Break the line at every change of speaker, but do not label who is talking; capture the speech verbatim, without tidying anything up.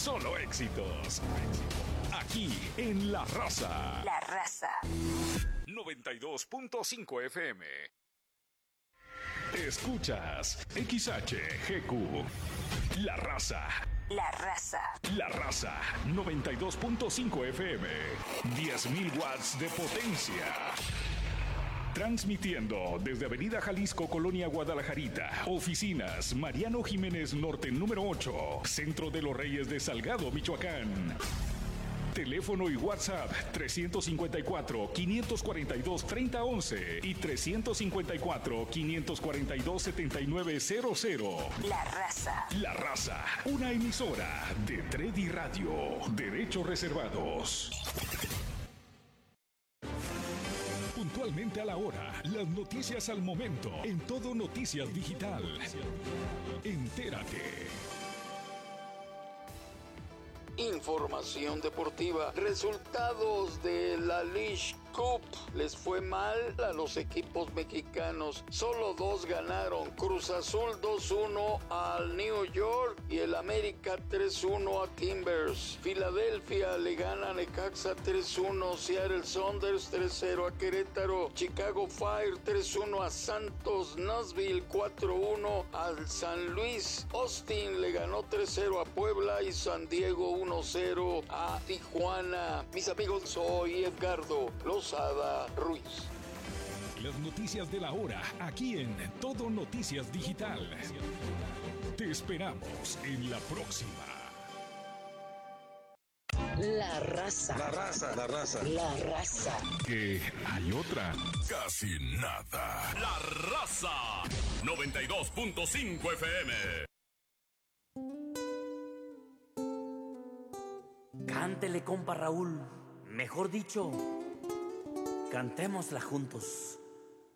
solo éxitos. Aquí en La Raza.
La Raza.
noventa y dos punto cinco F M. Escuchas X H G Q. La Raza.
La Raza.
La Raza. noventa y dos punto cinco F M. diez mil watts de potencia. Transmitiendo desde Avenida Jalisco, Colonia Guadalajarita. Oficinas Mariano Jiménez Norte número ocho. Centro de los Reyes de Salgado, Michoacán. Teléfono y WhatsApp trescientos cincuenta y cuatro, quinientos cuarenta y dos, treinta once y trescientos cincuenta y cuatro, quinientos cuarenta y dos, setenta y nueve cero cero.
La Raza.
La Raza, una emisora de Tredi Radio. Derechos reservados. Puntualmente a la hora, las noticias al momento, en Todo Noticias Digital. Entérate.
Información deportiva. Resultados de la League Cup. Les fue mal a los equipos mexicanos. Solo dos ganaron. Cruz Azul dos uno al New York y el América tres uno a Timbers. Filadelfia le gana a Necaxa tres uno. Seattle Sounders tres cero a Querétaro. Chicago Fire tres uno a Santos. Nashville cuatro uno al San Luis. Austin le ganó tres cero a Puebla y San Diego uno cero a Tijuana. Mis amigos, soy Edgardo Lozada Ruiz.
Las noticias de la hora, aquí en Todo Noticias Digital. Te esperamos en la próxima.
La Raza.
La Raza, la Raza.
La Raza.
Que hay otra.
Casi nada. La Raza. noventa y dos punto cinco F M.
Cántele, compa Raúl. Mejor dicho, cantémosla juntos.